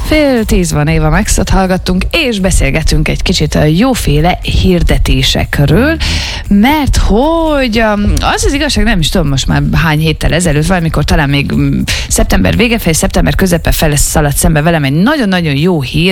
9:30 van, Éva Maxot hallgattunk, és beszélgetünk egy kicsit a jóféle hirdetésekről, mert hogy az igazság, nem is tudom most már hány héttel ezelőtt, valamikor talán még szeptember vége felé, szeptember közepe fele szaladt szembe velem egy nagyon-nagyon jó hír,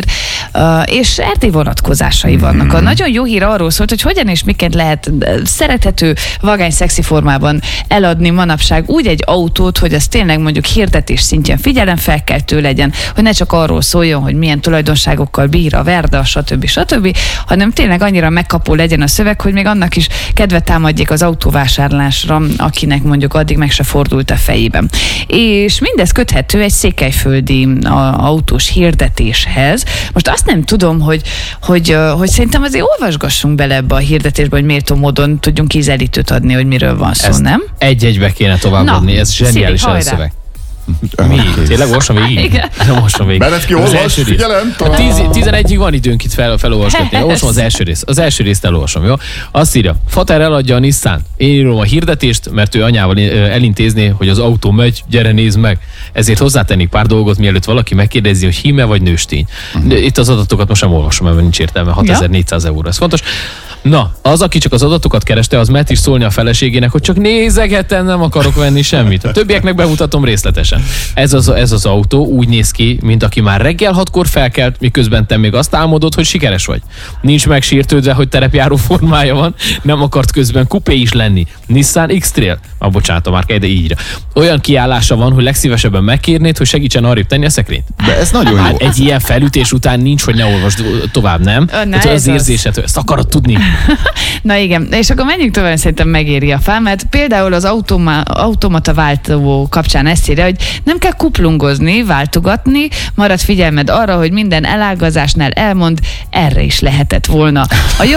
és RT vonatkozásai vannak. A nagyon jó hír arról szólt, hogy hogyan és miként lehet szerethető, vagány, szexi formában eladni manapság úgy egy autót, hogy az tényleg mondjuk hirdetés szintjén figyelemfelkeltő legyen, hogy ne csak arról szóljon, hogy milyen tulajdonságokkal bír a Verda, stb., hanem tényleg annyira megkapó legyen a szöveg, hogy még annak is kedvet támadjék az autóvásárlásra, akinek mondjuk addig meg se fordult a fejében. És mindez köthető egy székelyföldi autós hirdetéshez. Most azt nem tudom, hogy szerintem azért olvasgassunk bele ebbe a hirdetésbe, hogy méltó módon tudjunk ízelítőt adni, hogy miről van szó, nem? Egy-egybe kéne továbbadni, ez zseniális szöveg. Mi? Tényleg olvasom végig? Igen. Olvasom végig. Beretki, olvas, figyelem! 11-ig van időnk itt felolvasgatni. Olvasom az első részt. Az első részt elolvasom, jó? Azt írja, Fater eladja a Nissan. Én írom a hirdetést, mert ő anyával elintézné, hogy az autó megy, gyere nézd meg. Ezért hozzátennék pár dolgot, mielőtt valaki megkérdezi, hogy híme vagy nőstény. Itt az adatokat most nem olvasom, mert nincs értelme. 6400 euró. Ez fontos. Na, az, aki csak az adatokat kereste, az mert is szólni a feleségének, hogy csak nézegetem, nem akarok venni semmit. A többieknek bemutatom részletesen. Ez az autó úgy néz ki, mint aki már reggel 6-kor felkelt, miközben te még azt álmodod, hogy sikeres vagy. Nincs megsértődve, hogy terepjáró formája van, nem akart közben kupé is lenni. Nissan X-Trail. Bocsánat, a márka, de így írja. Olyan kiállása van, hogy legszívesebben megkérnéd, hogy segítsen arrébb tenni a szekrényt. De ez nagyon jó. Hát egy ilyen felütés után nincs, hogy ne olvasd tovább, nem? Az érzésed, hogy ezt akarod tudni. Na igen, és akkor menjünk tovább, szerintem megéri a fám, mert például az automata váltó kapcsán ezt írja, hogy nem kell kuplungozni, váltogatni, marad figyelmed arra, hogy minden elágazásnál elmond, erre is lehetett volna.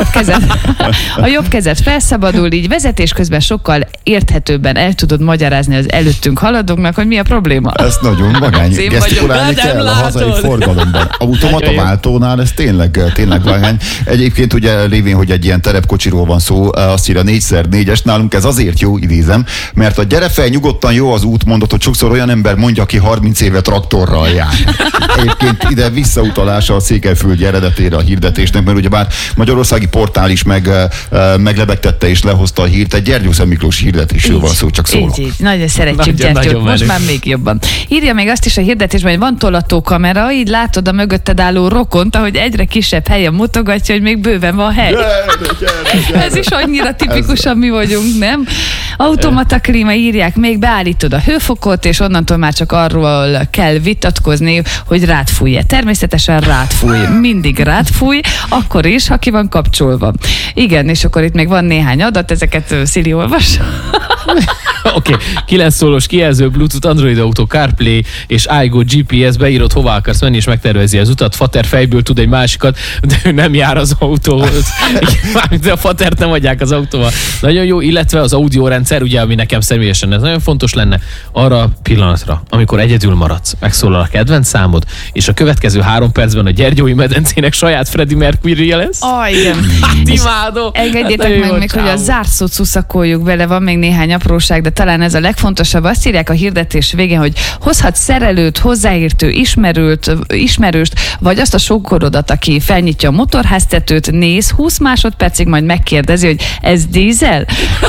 A jobb kezed felszabadul, így vezetés közben sokkal érthetőbben el tudod magyarázni az előttünk haladóknak, hogy mi a probléma. Ez nagyon vagány. Gesztikulálni kell a hazai forgalomban. Automata váltónál ez tényleg vagány. Egyébként ugye lévén, hogy egy ilyen terepkocsiról van szó, azt írja 4x4-es, nálunk ez azért jó, idézem, mert a gyere fel, nyugodtan jó az útmondatot, sokszor olyan ember mondja, aki 30 éve traktorral jár. Egyébként ide visszautalása a székelyföldi eredetére a hirdetésnek, mert ugyebár magyarországi portál is meglebegtette és lehozta a hírt, egy Gyergyószent Miklós hirdetésről van szó, csak szólok. Így. Nagyon szeretjük Gyergyót, most már még jobban. Írja még azt is a hirdetésben, hogy van tolatókamera, így látod a mögötted álló rokont, ahogy egyre kisebb helyen mutogatja, hogy még bőven van hely. Gyere. Ez is annyira tipikusan mi vagyunk, nem? Automata klíma, írják, még beállítod a hőfokot, és onnantól már csak arról kell vitatkozni, hogy rád fúj-e. Természetesen rád fúj. Mindig rád fúj, akkor is, ha ki van kapcsolva. Igen, és akkor itt még van néhány adat, ezeket Szili olvas. Oké, 9 szólós kijelző, Bluetooth, Android Auto, CarPlay és iGo GPS, beírod, hova akarsz menni, és megtervezi az utat. Fater fejből tud egy másikat, de ő nem jár az autóhoz. De a Fatert nem adják az autóval. Nagyon jó, illetve az audiorendszer, ugye, ami nekem személyesen ez nagyon fontos lenne, arra a pillanatra, amikor egyedül maradsz, megszólal a kedvenc számod, és a következő 3 percben a Gyergyói medencének saját Freddie Mercury-je lesz. Igen. Imádom. Engedjétek meg még, hogy a zárszót szuszakoljuk bele, van még néhány apróság, de talán ez a legfontosabb. Azt írják a hirdetés végén, hogy hozhat szerelőt, hozzáértő ismerőst, vagy azt a sógorodat, aki felnyitja a motorháztetőt, néz 20 másodpercig, majd megkérdezi, hogy ez dízel?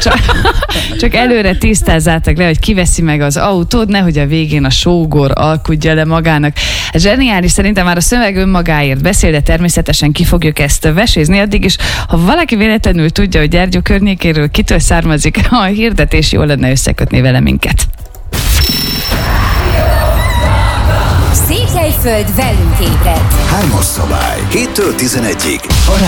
Csak előre tisztázzátok le, hogy kiveszi meg az autód, nehogy a végén a sógor alkudja le magának. Zseniális, szerintem már a szöveg önmagáért beszél, de természetesen ki fogjuk ezt vesézni addig is. Ha valaki véletlenül tudja, hogy Gyergyó környékéről kitől származik a hirdetés, jól lenne összekötni vele minket. Székelyföld velünk ébred. 3-as szabály. 7-től 11-ig. A